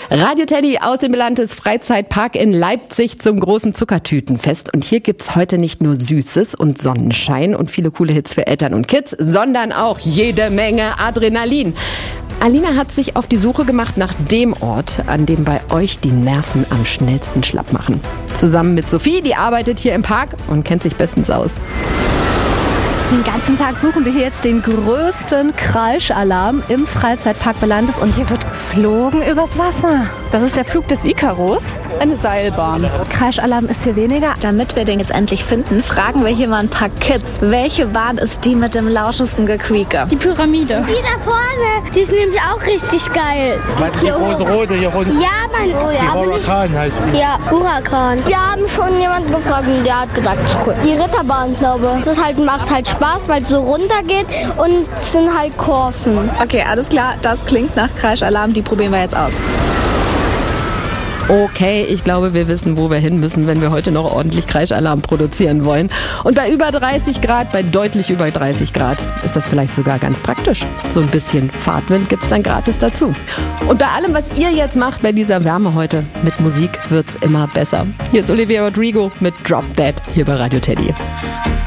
Radio Teddy aus dem Belantes Freizeitpark in Leipzig zum großen Zuckertütenfest. Und hier gibt's heute nicht nur Süßes und Sonnenschein und viele coole Hits für Eltern und Kids, sondern auch jede Menge Adrenalin. Alina hat sich auf die Suche gemacht nach dem Ort, an dem bei euch die Nerven am schnellsten schlapp machen. Zusammen mit Sophie, die arbeitet hier im Park und kennt sich bestens aus. Den ganzen Tag suchen wir hier jetzt den größten Kreischalarm im Freizeitpark Belantes und hier wird geflogen übers Wasser. Das ist der Flug des Ikarus, eine Seilbahn. Kreischalarm ist hier weniger. Damit wir den jetzt endlich finden, fragen wir hier mal ein paar Kids. Welche Bahn ist die mit dem lauschesten Gequieke? Die Pyramide. Die da vorne, die ist nämlich auch richtig geil. Die große rote hier runter. Ja, Mann. Oh, ja. Die Huracan heißt die. Ja, Huracan. Wir haben schon jemanden gefragt und der hat gesagt, das ist cool. Die Ritterbahn, glaube ich. Das halt macht halt Spaß, weil es so runter geht und es sind halt Kurven. Okay, alles klar, das klingt nach Kreischalarm, die probieren wir jetzt aus. Okay, ich glaube, wir wissen, wo wir hin müssen, wenn wir heute noch ordentlich Kreischalarm produzieren wollen. Und bei über 30 Grad, bei deutlich über 30 Grad, ist das vielleicht sogar ganz praktisch. So ein bisschen Fahrtwind gibt's dann gratis dazu. Und bei allem, was ihr jetzt macht bei dieser Wärme heute, mit Musik wird's immer besser. Hier ist Olivia Rodrigo mit Drop Dead hier bei Radio Teddy.